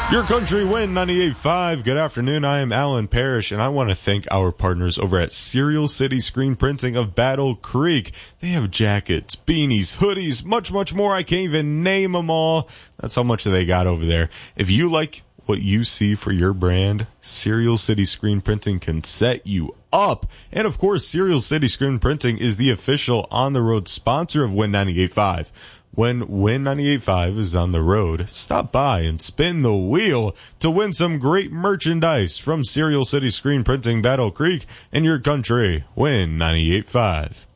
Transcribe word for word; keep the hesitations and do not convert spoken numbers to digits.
Your Country Win ninety-eight point five. Good afternoon. I am Alan Parrish, and I want to thank our partners over at Serial City Screen Printing of Battle Creek. They have jackets, beanies, hoodies, much, much more. I can't even name them all. That's how much they got over there. If you like what you see for your brand, Serial City Screen Printing can set you up. And of course, Serial City Screen Printing is the official on-the-road sponsor of Win ninety-eight point five. When Win ninety-eight point five is on the road, stop by and spin the wheel to win some great merchandise from Serial City Screen Printing, Battle Creek, and Your Country Win ninety-eight point five.